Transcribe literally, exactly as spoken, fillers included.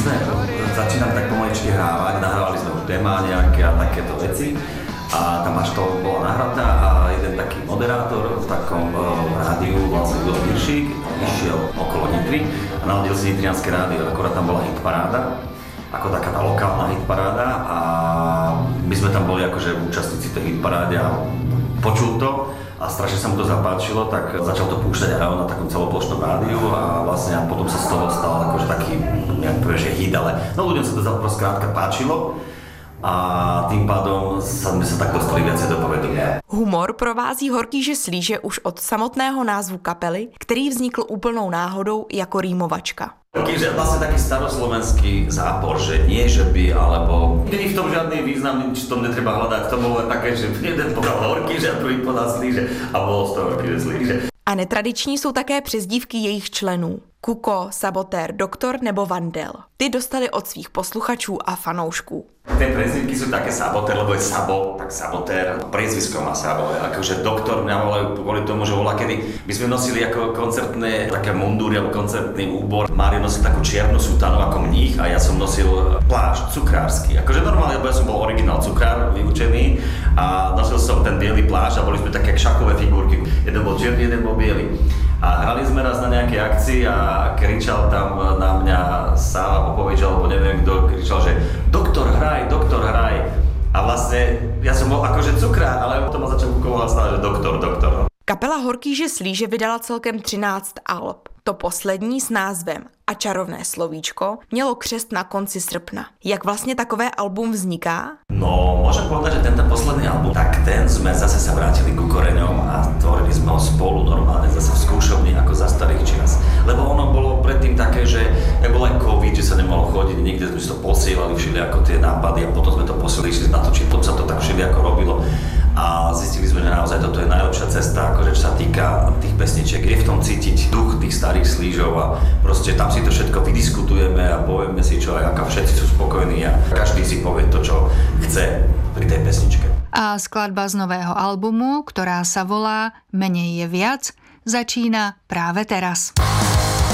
sme začínali tak pomaličky hrávať, nahrávali sme už demá nejaké a takéto veci. A tam až to bola nahratá a jeden taký moderátor v takom uh, rádiu, vlastne Julo Hiršík, išiel okolo Nitry a naladil si nitrianske rádio, akorát tam bola hitparáda, ako taká tá lokálna hitparáda a my sme tam boli akože účastníci tej hitparáde a počul to a strašne sa mu to zapáčilo, tak začal to púšťať aj on na takom celoplošnom rádiu a vlastne a potom sa z toho stal akože taký, neviem poviem, že hit, ale no ľuďom sa to zaprosto skrátka páčilo. A tým pádom sme sa tak dostali viacej do povedomia. Humor provází Horkýže Slíže už od samotného názvu kapely, který vznikl úplnou náhodou jako rýmovačka. Horkýže je vlastne taký staroslovenský zápor, že nie, že by, alebo nie v tom žiadny význam, nič tom netreba hľadať, to bolo také, že jeden podal Horkýže a druhý podal Slíže a bolo z toho Horkýže Slíže. A netradiční jsou také přezdívky jejich členů. Kuko, Sabotér, Doktor nebo Vandel. Ty dostali od svých posluchačů a fanoušků. Tie prezivky sú také Sabotér, lebo je Sabo, tak Sabotér. Priezvisko má Sabo, akože Doktor mňa volajú kvôli tomu, že volá, kedy my sme nosili ako koncertné také mundúry alebo koncertný úbor. Mário nosil takú čiernu sutanu ako mních a ja som nosil plášť cukrársky. Akože normálne, lebo ja som bol originál cukrár vyučený a nosil som ten biely plášť a boli sme také šachové figurky. Jeden bol čierny, jeden bol biely. A hrali sme raz na nejakej akcii a kričal tam na mňa Sáva Popovič, alebo neviem kto, kričal, že doktor hraj, doktor hraj. A vlastne ja som bol akože cukrár, ale potom ma začal kukovať stále, že doktor, doktor. Kapela Horkýže Slíže vydala celkem třináct alb. To poslední s názvem A čarovné slovíčko mělo křest na konci srpna. Jak vlastně takové album vzniká? No, môžem povedať, že tento posledný album, tak ten sme zase sa vrátili ku koreňom a tvorili sme ho spolu normálne zase v skúšovni ako za starých čas. Lebo ono bolo predtým také, že jak bol aj COVID, že sa nemohlo chodiť, niekde sme si to posielali všeli ako tie nápady a potom sme to posielali, išli natočiť, potom sa to tak všeli ako robilo. A zistili sme, že naozaj toto je najlepšia cesta, akože čo sa týka tých pesničiek. Je v tom cítiť duch tých starých Slížov a proste tam si to všetko vydiskutujeme a povieme si, čo aj aká všetci sú spokojní a každý si povie to, čo chce pri tej pesničke. A skladba z nového albumu, ktorá sa volá Menej je viac, začína práve teraz.